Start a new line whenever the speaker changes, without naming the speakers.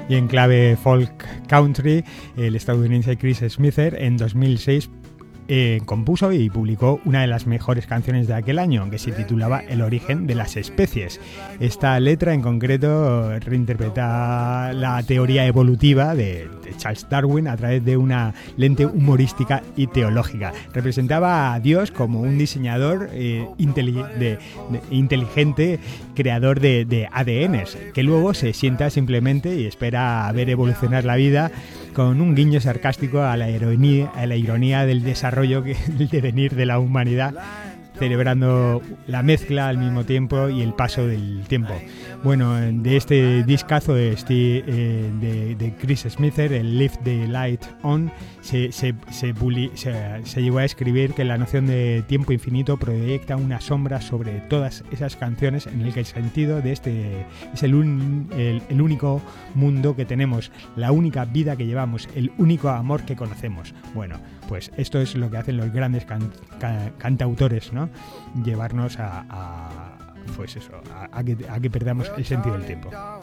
Y en clave folk country, el estadounidense Chris Smither en 2006 compuso y publicó una de las mejores canciones de aquel año, que se titulaba El origen de las especies. Esta letra en concreto reinterpreta la teoría evolutiva de Charles Darwin a través de una lente humorística y teológica. Representaba a Dios como un diseñador inteligente, creador de ADNs, que luego se sienta simplemente y espera a ver evolucionar la vida, con un guiño sarcástico a la ironía del desarrollo, del devenir de la humanidad, celebrando la mezcla al mismo tiempo y el paso del tiempo. Bueno, de este discazo de Chris Smither, el Leave the Light On, se llegó a escribir que la noción de tiempo infinito proyecta una sombra sobre todas esas canciones, en el que el sentido de este es el único mundo que tenemos, la única vida que llevamos, el único amor que conocemos. Bueno, pues esto es lo que hacen los grandes cantautores, ¿no? Llevarnos a que perdamos el sentido del tiempo.